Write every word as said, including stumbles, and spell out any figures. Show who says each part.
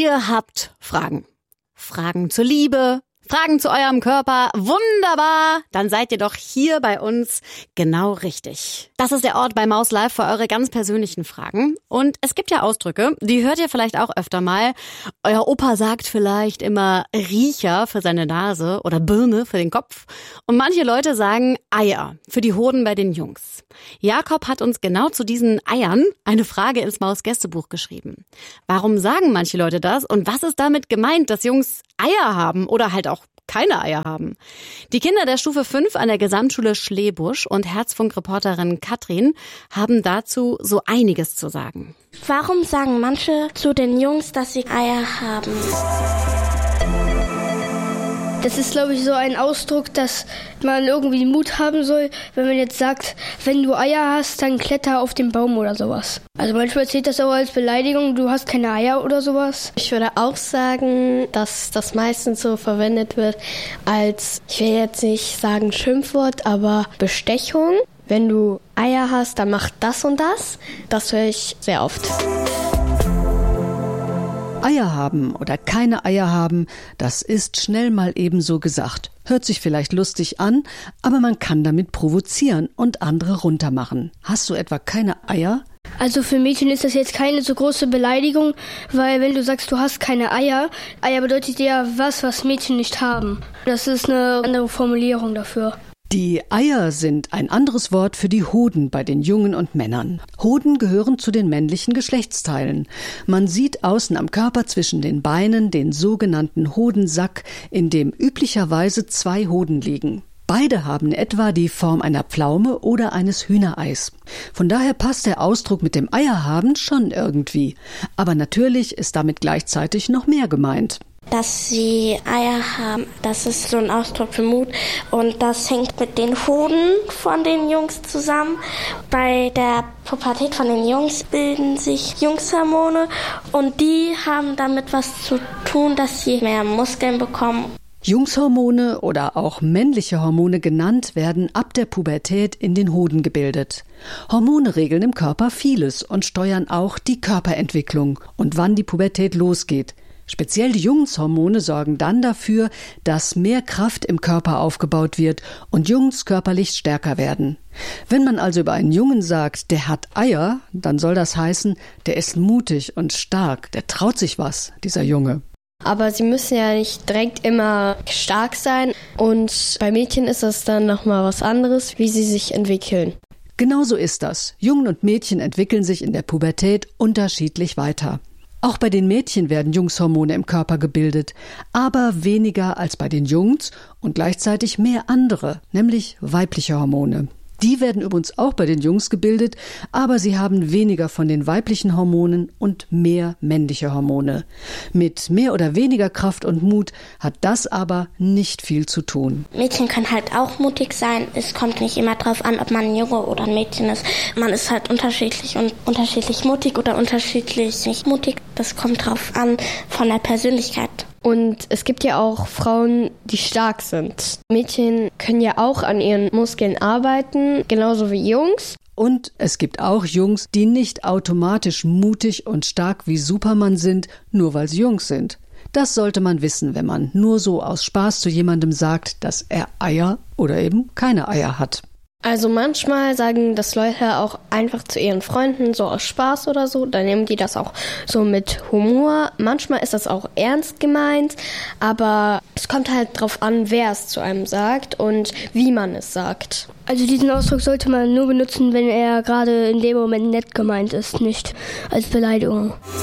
Speaker 1: Ihr habt Fragen. Fragen zur Liebe, Fragen zu eurem Körper. Wunderbar, dann seid ihr doch hier bei uns genau richtig. Das ist der Ort bei Maus Live für eure ganz persönlichen Fragen. Und es gibt ja Ausdrücke, die hört ihr vielleicht auch öfter mal. Euer Opa sagt vielleicht immer Riecher für seine Nase oder Birne für den Kopf. Und manche Leute sagen Eier für die Hoden bei den Jungs. Jakob hat uns genau zu diesen Eiern eine Frage ins Maus-Gästebuch geschrieben. Warum sagen manche Leute das und was ist damit gemeint, dass Jungs Eier haben oder halt auch keine Eier haben? Die Kinder der Stufe fünf an der Gesamtschule Schlebusch und Herzfunk-Reporterin Katrin haben dazu so einiges zu sagen.
Speaker 2: Warum sagen manche zu den Jungs, dass sie Eier haben?
Speaker 3: Das ist, glaube ich, so ein Ausdruck, dass man irgendwie Mut haben soll, wenn man jetzt sagt, wenn du Eier hast, dann kletter auf den Baum oder sowas. Also manchmal zählt das auch als Beleidigung, du hast keine Eier oder sowas.
Speaker 4: Ich würde auch sagen, dass das meistens so verwendet wird als, ich will jetzt nicht sagen Schimpfwort, aber Bestechung. Wenn du Eier hast, dann mach das und das. Das höre ich sehr oft.
Speaker 5: Eier haben oder keine Eier haben, das ist schnell mal ebenso gesagt. Hört sich vielleicht lustig an, aber man kann damit provozieren und andere runtermachen. Hast du etwa keine Eier?
Speaker 3: Also für Mädchen ist das jetzt keine so große Beleidigung, weil wenn du sagst, du hast keine Eier, Eier bedeutet ja was, was Mädchen nicht haben. Das ist eine andere Formulierung dafür.
Speaker 5: Die Eier sind ein anderes Wort für die Hoden bei den Jungen und Männern. Hoden gehören zu den männlichen Geschlechtsteilen. Man sieht außen am Körper zwischen den Beinen den sogenannten Hodensack, in dem üblicherweise zwei Hoden liegen. Beide haben etwa die Form einer Pflaume oder eines Hühnereis. Von daher passt der Ausdruck mit dem Eierhaben schon irgendwie. Aber natürlich ist damit gleichzeitig noch mehr gemeint.
Speaker 2: Dass sie Eier haben, das ist so ein Ausdruck für Mut und das hängt mit den Hoden von den Jungs zusammen. Bei der Pubertät von den Jungs bilden sich Jungshormone und die haben damit was zu tun, dass sie mehr Muskeln bekommen.
Speaker 5: Jungshormone oder auch männliche Hormone genannt werden ab der Pubertät in den Hoden gebildet. Hormone regeln im Körper vieles und steuern auch die Körperentwicklung und wann die Pubertät losgeht. Speziell die Jungshormone sorgen dann dafür, dass mehr Kraft im Körper aufgebaut wird und Jungs körperlich stärker werden. Wenn man also über einen Jungen sagt, der hat Eier, dann soll das heißen, der ist mutig und stark, der traut sich was, dieser Junge.
Speaker 4: Aber sie müssen ja nicht direkt immer stark sein und bei Mädchen ist das dann nochmal was anderes, wie sie sich entwickeln.
Speaker 5: Genau so ist das. Jungen und Mädchen entwickeln sich in der Pubertät unterschiedlich weiter. Auch bei den Mädchen werden Jungshormone im Körper gebildet, aber weniger als bei den Jungs und gleichzeitig mehr andere, nämlich weibliche Hormone. Die werden übrigens auch bei den Jungs gebildet, aber sie haben weniger von den weiblichen Hormonen und mehr männliche Hormone. Mit mehr oder weniger Kraft und Mut hat das aber nicht viel zu tun.
Speaker 2: Mädchen können halt auch mutig sein. Es kommt nicht immer drauf an, ob man ein Junge oder ein Mädchen ist. Man ist halt unterschiedlich und unterschiedlich mutig oder unterschiedlich nicht mutig. Das kommt drauf an von der Persönlichkeit.
Speaker 4: Und es gibt ja auch Frauen, die stark sind. Mädchen können ja auch an ihren Muskeln arbeiten, genauso wie Jungs.
Speaker 5: Und es gibt auch Jungs, die nicht automatisch mutig und stark wie Superman sind, nur weil sie Jungs sind. Das sollte man wissen, wenn man nur so aus Spaß zu jemandem sagt, dass er Eier oder eben keine Eier hat.
Speaker 4: Also manchmal sagen das Leute auch einfach zu ihren Freunden, so aus Spaß oder so. Dann nehmen die das auch so mit Humor. Manchmal ist das auch ernst gemeint, aber es kommt halt drauf an, wer es zu einem sagt und wie man es sagt.
Speaker 3: Also diesen Ausdruck sollte man nur benutzen, wenn er gerade in dem Moment nett gemeint ist, nicht als Beleidigung.